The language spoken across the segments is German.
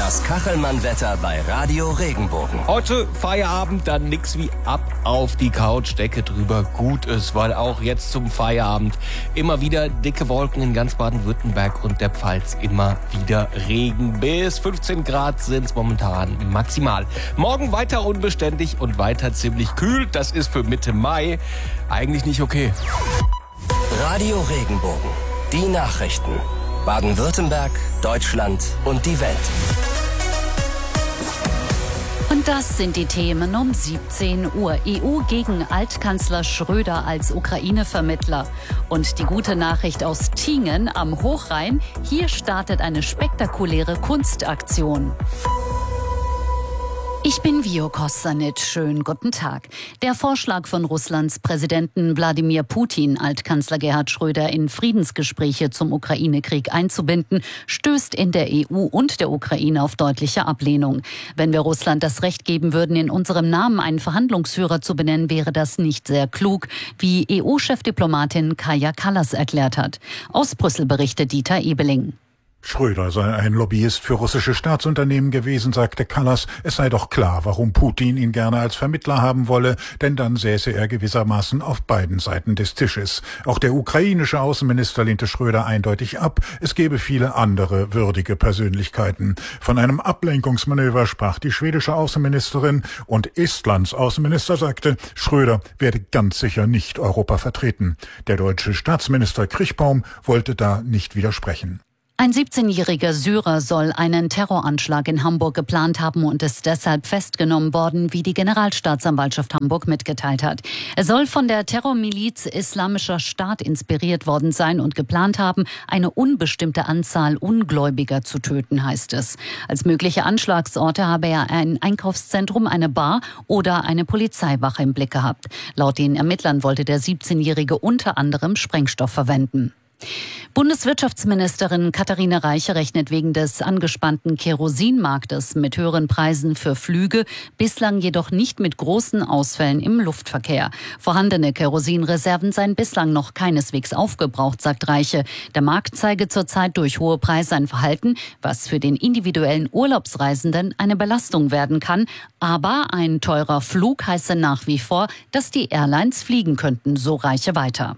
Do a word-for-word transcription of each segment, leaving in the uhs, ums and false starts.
Das Kachelmann-Wetter bei Radio Regenbogen. Heute Feierabend, dann nix wie ab auf die Couch, Decke drüber, gut ist, weil auch jetzt zum Feierabend immer wieder dicke Wolken in ganz Baden-Württemberg und der Pfalz, immer wieder Regen. Bis fünfzehn Grad sind es momentan maximal. Morgen weiter unbeständig und weiter ziemlich kühl. Das ist für Mitte Mai eigentlich nicht okay. Radio Regenbogen. Die Nachrichten. Baden-Württemberg, Deutschland und die Welt. Und das sind die Themen um siebzehn Uhr. E U gegen Altkanzler Schröder als Ukraine-Vermittler. Und die gute Nachricht aus Tiengen am Hochrhein. Hier startet eine spektakuläre Kunstaktion. Ich bin Vio Kostanic. Schönen guten Tag. Der Vorschlag von Russlands Präsidenten Wladimir Putin, Altkanzler Gerhard Schröder in Friedensgespräche zum Ukraine-Krieg einzubinden, stößt in der E U und der Ukraine auf deutliche Ablehnung. Wenn wir Russland das Recht geben würden, in unserem Namen einen Verhandlungsführer zu benennen, wäre das nicht sehr klug, wie E U-Chefdiplomatin Kaja Kallas erklärt hat. Aus Brüssel berichtet Dieter Ebeling. Schröder sei ein Lobbyist für russische Staatsunternehmen gewesen, sagte Kallas. Es sei doch klar, warum Putin ihn gerne als Vermittler haben wolle, denn dann säße er gewissermaßen auf beiden Seiten des Tisches. Auch der ukrainische Außenminister lehnte Schröder eindeutig ab. Es gäbe viele andere würdige Persönlichkeiten. Von einem Ablenkungsmanöver sprach die schwedische Außenministerin und Estlands Außenminister sagte, Schröder werde ganz sicher nicht Europa vertreten. Der deutsche Staatsminister Krichbaum wollte da nicht widersprechen. Ein siebzehnjähriger Syrer soll einen Terroranschlag in Hamburg geplant haben und ist deshalb festgenommen worden, wie die Generalstaatsanwaltschaft Hamburg mitgeteilt hat. Er soll von der Terrormiliz Islamischer Staat inspiriert worden sein und geplant haben, eine unbestimmte Anzahl Ungläubiger zu töten, heißt es. Als mögliche Anschlagsorte habe er ein Einkaufszentrum, eine Bar oder eine Polizeiwache im Blick gehabt. Laut den Ermittlern wollte der siebzehnjährige unter anderem Sprengstoff verwenden. Bundeswirtschaftsministerin Katharina Reiche rechnet wegen des angespannten Kerosinmarktes mit höheren Preisen für Flüge, bislang jedoch nicht mit großen Ausfällen im Luftverkehr. Vorhandene Kerosinreserven seien bislang noch keineswegs aufgebraucht, sagt Reiche. Der Markt zeige zurzeit durch hohe Preise ein Verhalten, was für den individuellen Urlaubsreisenden eine Belastung werden kann. Aber ein teurer Flug heiße nach wie vor, dass die Airlines fliegen könnten, so Reiche weiter.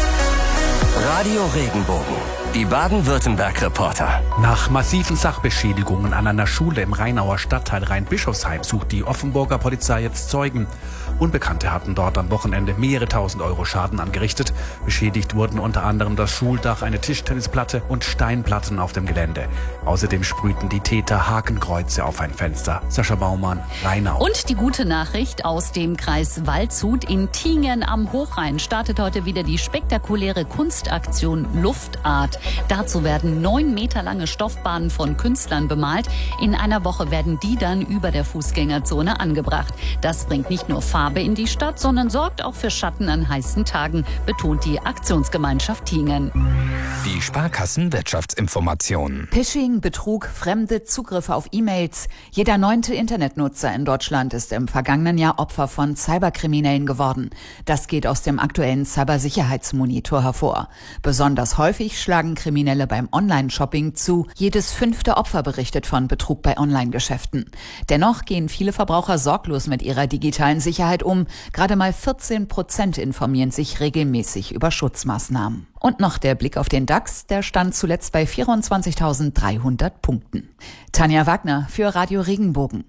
Radio Regenbogen. Die Baden-Württemberg-Reporter. Nach massiven Sachbeschädigungen an einer Schule im Rheinauer Stadtteil Rhein-Bischofsheim sucht die Offenburger Polizei jetzt Zeugen. Unbekannte hatten dort am Wochenende mehrere tausend Euro Schaden angerichtet. Beschädigt wurden unter anderem das Schuldach, eine Tischtennisplatte und Steinplatten auf dem Gelände. Außerdem sprühten die Täter Hakenkreuze auf ein Fenster. Sascha Baumann, Rheinau. Und die gute Nachricht aus dem Kreis Waldshut in Tiengen am Hochrhein startet heute wieder die spektakuläre Kunstaktion Luftart. Dazu werden neun Meter lange Stoffbahnen von Künstlern bemalt. In einer Woche werden die dann über der Fußgängerzone angebracht. Das bringt nicht nur Farbe in die Stadt, sondern sorgt auch für Schatten an heißen Tagen, betont die Aktionsgemeinschaft Tiengen. Die Sparkassen-Wirtschaftsinformationen. Phishing, Betrug, fremde Zugriffe auf E-Mails. Jeder neunte Internetnutzer in Deutschland ist im vergangenen Jahr Opfer von Cyberkriminellen geworden. Das geht aus dem aktuellen Cybersicherheitsmonitor hervor. Besonders häufig schlagen Kriminelle beim Online-Shopping zu. Jedes fünfte Opfer berichtet von Betrug bei Online-Geschäften. Dennoch gehen viele Verbraucher sorglos mit ihrer digitalen Sicherheit um. Gerade mal vierzehn Prozent informieren sich regelmäßig über Schutzmaßnahmen. Und noch der Blick auf den DAX, der stand zuletzt bei vierundzwanzigtausenddreihundert Punkten. Tanja Wagner für Radio Regenbogen.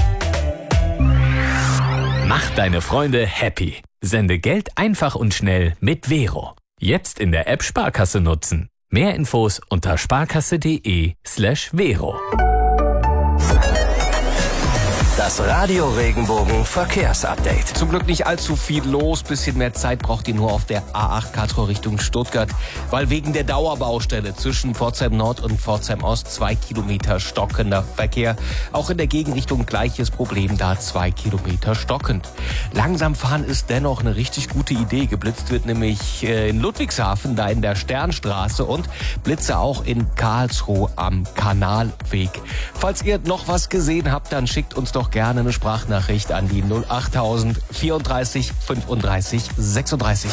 Mach deine Freunde happy. Sende Geld einfach und schnell mit Vero. Jetzt in der App Sparkasse nutzen. Mehr Infos unter sparkasse.de slash Vero. Das Radio Regenbogen Verkehrsupdate. Zum Glück nicht allzu viel los. Bisschen mehr Zeit braucht ihr nur auf der A acht Karlsruhe Richtung Stuttgart, weil wegen der Dauerbaustelle zwischen Pforzheim Nord und Pforzheim Ost zwei Kilometer stockender Verkehr. Auch in der Gegenrichtung gleiches Problem, da zwei Kilometer stockend. Langsam fahren ist dennoch eine richtig gute Idee. Geblitzt wird nämlich in Ludwigshafen, da in der Sternstraße, und Blitze auch in Karlsruhe am Kanalweg. Falls ihr noch was gesehen habt, dann schickt uns doch gerne eine Sprachnachricht an die null achttausend vierunddreißig fünfunddreißig sechsunddreißig.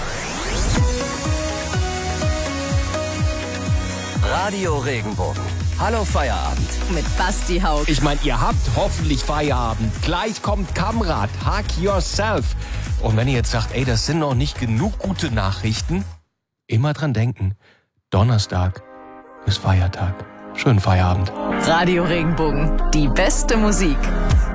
Radio Regenbogen. Hallo Feierabend. Mit Basti Haug. Ich meine, ihr habt hoffentlich Feierabend. Gleich kommt Kamrat, Hug Yourself. Und wenn ihr jetzt sagt, ey, das sind noch nicht genug gute Nachrichten, immer dran denken, Donnerstag ist Feiertag. Schönen Feierabend. Radio Regenbogen, die beste Musik.